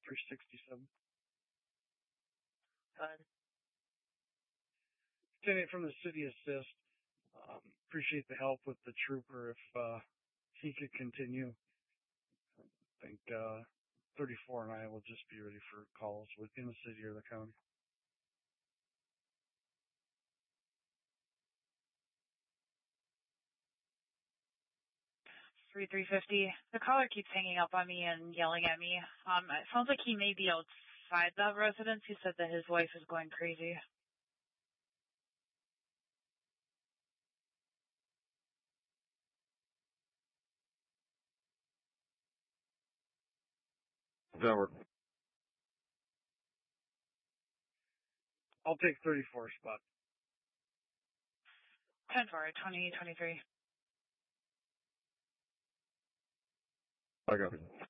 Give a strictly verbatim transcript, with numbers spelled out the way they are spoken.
three sixty-seven. Good. Continuing from the city assist. Um, appreciate the help with the trooper if uh, he could continue. I think uh, thirty-four and I will just be ready for calls within the city or the county. three three fifty. The caller keeps hanging up on me and yelling at me. Um, it sounds like he may be outside the residence. He said that his wife is going crazy. That work. I'll take thirty-four spot. ten four, twenty twenty-three. I got it.